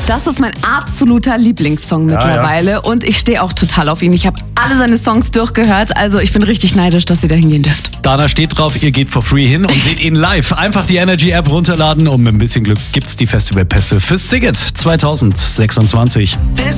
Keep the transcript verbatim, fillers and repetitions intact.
Das ist mein absoluter Lieblingssong mittlerweile. Ja, ja. Und ich stehe auch total auf ihn. Ich habe alle seine Songs durchgehört. Also ich bin richtig neidisch, dass ihr da hingehen dürft. Dana steht drauf, ihr geht for free hin und seht ihn live. Einfach die Energy-App runterladen und mit ein bisschen Glück gibt's die Festivalpässe fürs Szigget zwanzig sechsundzwanzig.